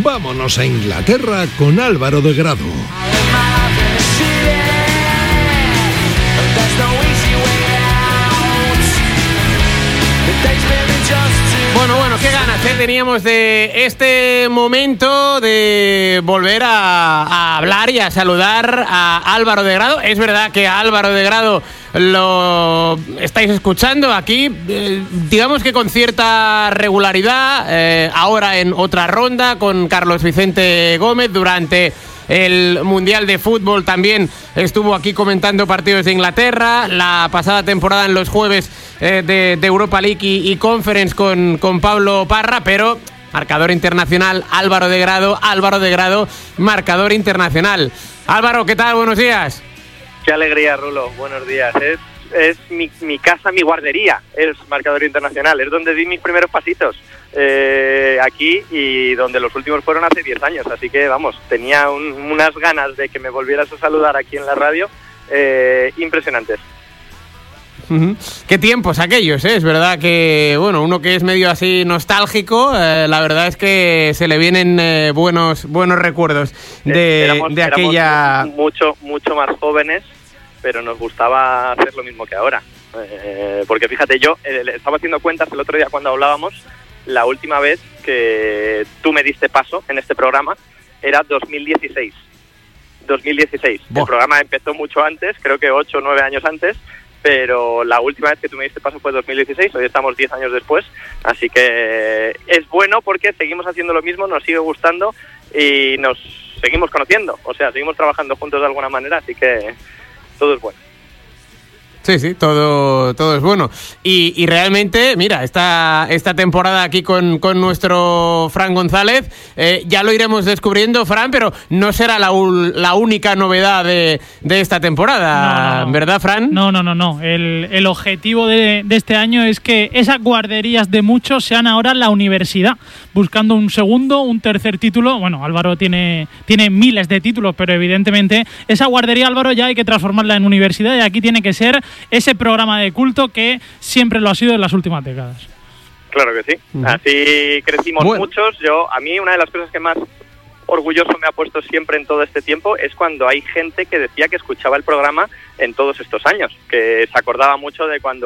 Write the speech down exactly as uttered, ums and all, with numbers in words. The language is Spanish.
Vámonos a Inglaterra con Álvaro de Grado. Bueno, bueno, qué ganas ¿eh? teníamos de este momento de volver a, a hablar y a saludar a Álvaro de Grado. Es verdad que a Álvaro de Grado lo estáis escuchando aquí, eh, digamos que con cierta regularidad, eh, ahora en otra ronda con Carlos Vicente Gómez. Durante el Mundial de Fútbol también estuvo aquí comentando partidos de Inglaterra. La pasada temporada en los jueves eh, de, de Europa League y, y Conference con, con Pablo Parra, pero marcador internacional Álvaro de Grado, Álvaro de Grado, marcador internacional. Álvaro, ¿qué tal? Buenos días. Qué alegría, Rulo. Buenos días. Es, es mi, mi casa, mi guardería, es marcador internacional. Es donde di mis primeros pasitos eh, aquí y donde los últimos fueron hace diez años. Así que, vamos, tenía un, unas ganas de que me volvieras a saludar aquí en la radio eh, impresionantes. Uh-huh. Qué tiempos aquellos, ¿eh? Es verdad que, bueno, uno que es medio así nostálgico, eh, la verdad es que se le vienen eh, buenos buenos recuerdos de, éramos, de aquella... Éramos mucho, mucho más jóvenes, pero nos gustaba hacer lo mismo que ahora. Eh, porque fíjate, yo eh, estaba haciendo cuentas el otro día cuando hablábamos, la última vez que tú me diste paso en este programa era dos mil dieciséis. dos mil dieciséis. Boh. El programa empezó mucho antes, creo que ocho o nueve años antes, pero la última vez que tú me diste paso fue dos mil dieciséis, hoy estamos diez años después, así que es bueno porque seguimos haciendo lo mismo, nos sigue gustando y nos seguimos conociendo, o sea, seguimos trabajando juntos de alguna manera, así que todo es bueno. Sí, sí, todo, todo es bueno. Y, y realmente, mira, esta, esta temporada aquí con, con nuestro Fran González, eh, ya lo iremos descubriendo, Fran, pero no será la, la única novedad de, de esta temporada, no, no. ¿verdad, Fran? No, no, no, no. El, el objetivo de, de este año es que esas guarderías de muchos sean ahora la universidad, buscando un segundo, un tercer título. Bueno, Álvaro tiene, tiene miles de títulos, pero evidentemente esa guardería, Álvaro, ya hay que transformarla en universidad y aquí tiene que ser ese programa de culto que siempre lo ha sido en las últimas décadas. Claro que sí. Uh-huh. Así crecimos bueno. muchos. Yo, a mí una de las cosas que más orgulloso me ha puesto siempre en todo este tiempo es cuando hay gente que decía que escuchaba el programa en todos estos años, que se acordaba mucho de cuando